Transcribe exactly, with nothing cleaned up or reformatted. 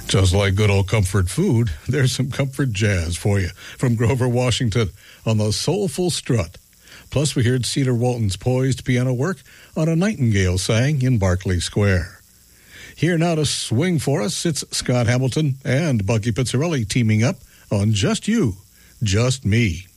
Just like good old comfort food, there's some comfort jazz for you from Grover Washington on the Soulful Strut. Plus, we heard Cedar Walton's poised piano work on A Nightingale Sang in Berkeley Square. Here now to swing for us, it's Scott Hamilton and Bucky Pizzarelli teaming up on Just You, Just Me.